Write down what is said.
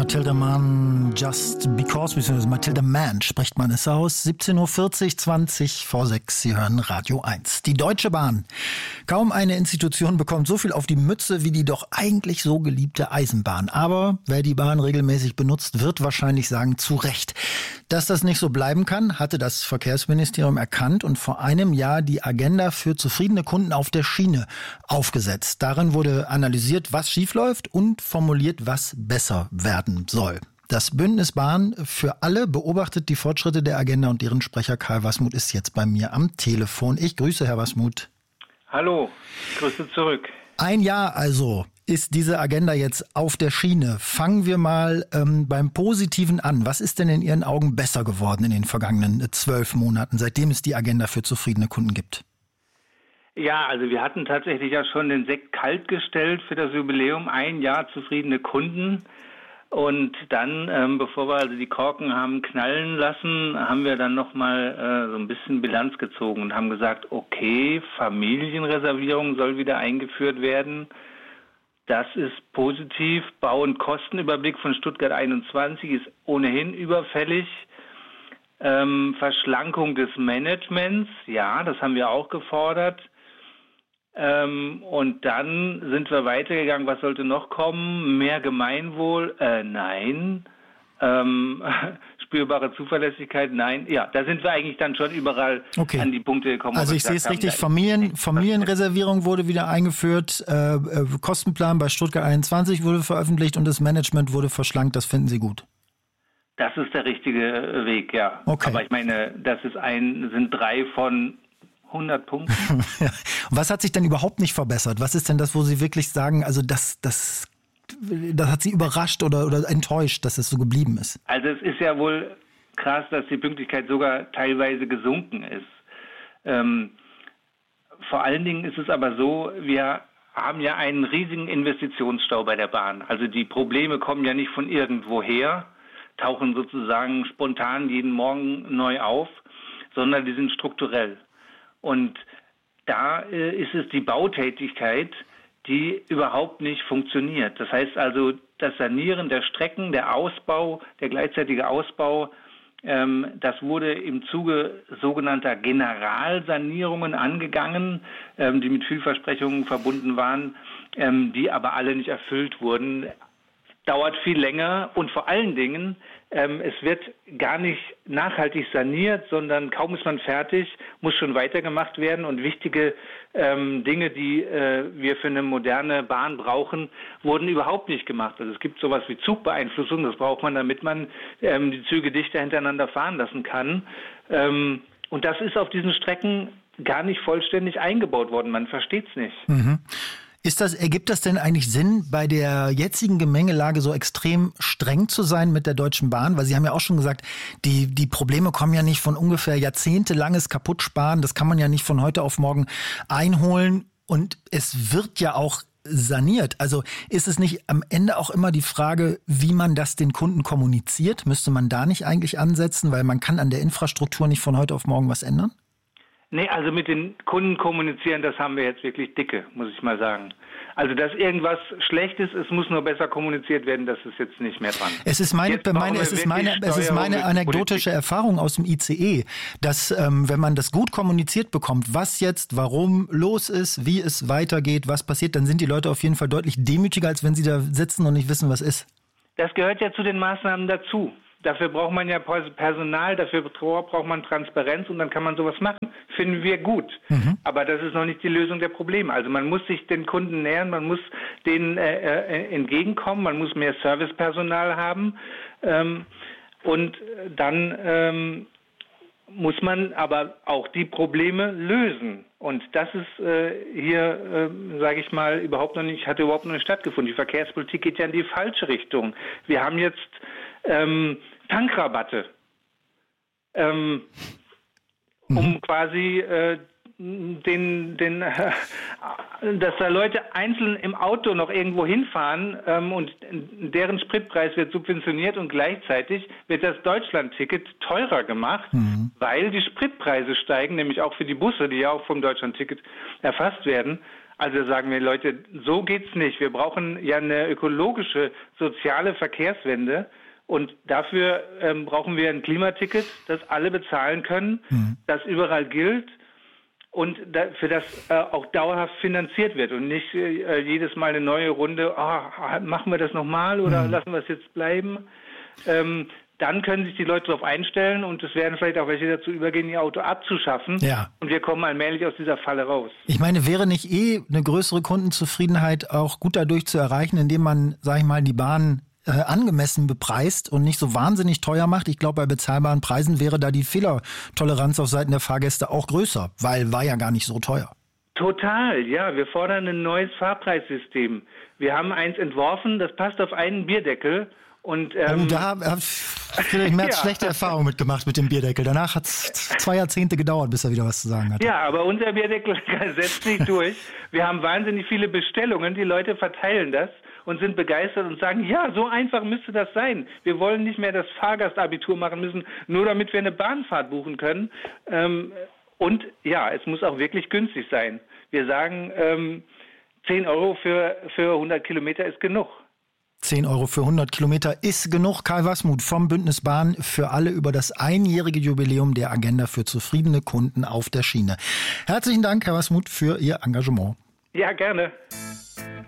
Matilda Mann, Just Because, beziehungsweise Matilda Mann spricht man es aus. 17.40 Uhr, 20 vor 6, Sie hören Radio 1. Die Deutsche Bahn. Kaum eine Institution bekommt so viel auf die Mütze wie die doch eigentlich so geliebte Eisenbahn. Aber wer die Bahn regelmäßig benutzt, wird wahrscheinlich sagen, zu Recht. Dass das nicht so bleiben kann, hatte das Verkehrsministerium erkannt und vor einem Jahr die Agenda für zufriedene Kunden auf der Schiene aufgesetzt. Darin wurde analysiert, was schiefläuft und formuliert, was besser werden soll. Das Bündnis Bahn für alle beobachtet die Fortschritte der Agenda und deren Sprecher Karl Waßmuth ist jetzt bei mir am Telefon. Ich grüße Herr Waßmuth. Hallo, Grüße zurück. Ein Jahr also ist diese Agenda jetzt auf der Schiene. Fangen wir mal beim Positiven an. Was ist denn in Ihren Augen besser geworden in den vergangenen 12 Monaten, seitdem es die Agenda für zufriedene Kunden gibt? Ja, also wir hatten tatsächlich ja schon den Sekt kalt gestellt für das Jubiläum, ein Jahr zufriedene Kunden. Und dann, bevor wir also die Korken haben knallen lassen, haben wir dann nochmal so ein bisschen Bilanz gezogen und haben gesagt, okay, Familienreservierung soll wieder eingeführt werden. Das ist positiv. Bau- und Kostenüberblick von Stuttgart 21 ist ohnehin überfällig. Verschlankung des Managements, ja, das haben wir auch gefordert. Und dann sind wir weitergegangen. Was sollte noch kommen? Mehr Gemeinwohl? Nein. Spürbare Zuverlässigkeit? Nein. Ja, da sind wir eigentlich dann schon überall an die Punkte gekommen. Also ich sehe es richtig, Familienreservierung wurde wieder eingeführt, Kostenplan bei Stuttgart 21 wurde veröffentlicht und das Management wurde verschlankt. Das finden Sie gut? Das ist der richtige Weg, ja. Okay. Aber ich meine, sind 3 von 100 Punkten. Was hat sich denn überhaupt nicht verbessert? Was ist denn das, wo Sie wirklich sagen, also das hat Sie überrascht oder enttäuscht, dass es so geblieben ist? Also es ist ja wohl krass, dass die Pünktlichkeit sogar teilweise gesunken ist. Vor allen Dingen ist es aber so, wir haben ja einen riesigen Investitionsstau bei der Bahn. Also die Probleme kommen ja nicht von irgendwoher, tauchen sozusagen spontan jeden Morgen neu auf, sondern die sind strukturell. Und da ist es die Bautätigkeit, die überhaupt nicht funktioniert. Das heißt also, das Sanieren der Strecken, der Ausbau, der gleichzeitige Ausbau, das wurde im Zuge sogenannter Generalsanierungen angegangen, die mit Vielversprechungen verbunden waren, die aber alle nicht erfüllt wurden. Dauert viel länger und vor allen Dingen, es wird gar nicht nachhaltig saniert, sondern kaum ist man fertig, muss schon weitergemacht werden und wichtige Dinge, die wir für eine moderne Bahn brauchen, wurden überhaupt nicht gemacht. Also es gibt sowas wie Zugbeeinflussung, das braucht man, damit man die Züge dichter hintereinander fahren lassen kann. Und das ist auf diesen Strecken gar nicht vollständig eingebaut worden, man versteht es nicht. Mhm. Ergibt das denn eigentlich Sinn, bei der jetzigen Gemengelage so extrem streng zu sein mit der Deutschen Bahn? Weil Sie haben ja auch schon gesagt, die Probleme kommen ja nicht von ungefähr jahrzehntelanges Kaputtsparen. Das kann man ja nicht von heute auf morgen einholen. Und es wird ja auch saniert. Also ist es nicht am Ende auch immer die Frage, wie man das den Kunden kommuniziert? Müsste man da nicht eigentlich ansetzen? Weil man kann an der Infrastruktur nicht von heute auf morgen was ändern? Nee, also mit den Kunden kommunizieren, das haben wir jetzt wirklich dicke, muss ich mal sagen. Also, dass irgendwas schlecht ist, es muss nur besser kommuniziert werden, das ist jetzt nicht mehr dran. Es ist meine anekdotische Erfahrung aus dem ICE, dass, wenn man das gut kommuniziert bekommt, was jetzt, warum los ist, wie es weitergeht, was passiert, dann sind die Leute auf jeden Fall deutlich demütiger, als wenn sie da sitzen und nicht wissen, was ist. Das gehört ja zu den Maßnahmen dazu. Dafür braucht man ja Personal, dafür braucht man Transparenz und dann kann man sowas machen. Finden wir gut. Mhm. Aber das ist noch nicht die Lösung der Probleme. Also man muss sich den Kunden nähern, man muss denen entgegenkommen, man muss mehr Servicepersonal haben und dann muss man aber auch die Probleme lösen. Und das ist hier, sage ich mal, hat überhaupt noch nicht stattgefunden. Die Verkehrspolitik geht ja in die falsche Richtung. Wir haben jetzt Tankrabatte, um quasi dass da Leute einzeln im Auto noch irgendwo hinfahren und deren Spritpreis wird subventioniert und gleichzeitig wird das Deutschland-Ticket teurer gemacht, weil die Spritpreise steigen, nämlich auch für die Busse, die ja auch vom Deutschland-Ticket erfasst werden. Also sagen wir, Leute, so geht's nicht. Wir brauchen ja eine ökologische, soziale Verkehrswende. Und dafür brauchen wir ein Klimaticket, das alle bezahlen können, das überall gilt und für das auch dauerhaft finanziert wird und nicht jedes Mal eine neue Runde, machen wir das nochmal oder lassen wir es jetzt bleiben. Dann können sich die Leute darauf einstellen und es werden vielleicht auch welche dazu übergehen, ihr Auto abzuschaffen. Ja. Und wir kommen allmählich aus dieser Falle raus. Ich meine, wäre nicht eine größere Kundenzufriedenheit auch gut dadurch zu erreichen, indem man, sag ich mal, die Bahn angemessen bepreist und nicht so wahnsinnig teuer macht? Ich glaube, bei bezahlbaren Preisen wäre da die Fehlertoleranz auf Seiten der Fahrgäste auch größer, weil war ja gar nicht so teuer. Total, ja. Wir fordern ein neues Fahrpreissystem. Wir haben eins entworfen, das passt auf einen Bierdeckel. Und, da habe ich Merz schlechte Erfahrungen mitgemacht mit dem Bierdeckel. Danach hat es 2 Jahrzehnte gedauert, bis er wieder was zu sagen hatte. Ja, aber unser Bierdeckel setzt sich durch. Wir haben wahnsinnig viele Bestellungen. Die Leute verteilen das und sind begeistert und sagen, ja, so einfach müsste das sein. Wir wollen nicht mehr das Fahrgastabitur machen müssen, nur damit wir eine Bahnfahrt buchen können. Und ja, es muss auch wirklich günstig sein. Wir sagen, 10 Euro für 100 Kilometer ist genug. 10 Euro für 100 Kilometer ist genug. Kai Wasmuth vom Bündnis Bahn für alle über das einjährige Jubiläum der Agenda für zufriedene Kunden auf der Schiene. Herzlichen Dank, Herr Wasmuth, für Ihr Engagement. Ja, gerne.